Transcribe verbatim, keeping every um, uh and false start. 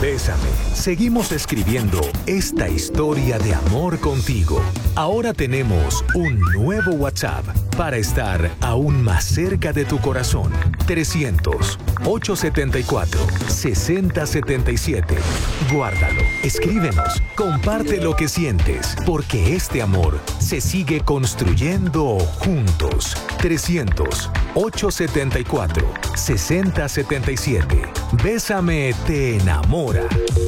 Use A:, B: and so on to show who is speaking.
A: Bésame. Seguimos escribiendo esta historia de amor contigo. Ahora tenemos un nuevo WhatsApp para estar aún más cerca de tu corazón. trescientos, ochocientos setenta y cuatro, sesenta setenta y siete. Guárdalo, escríbenos, comparte lo que sientes, porque este amor se sigue construyendo juntos. trescientos, ochocientos setenta y cuatro, sesenta setenta y siete. Bésame te enamora.